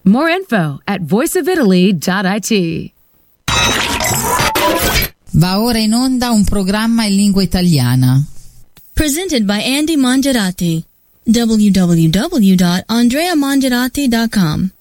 More info at voiceofitaly.it. Va ora in onda un programma in lingua italiana. Presented by Andy Mangiarati. www.andreamangiarati.com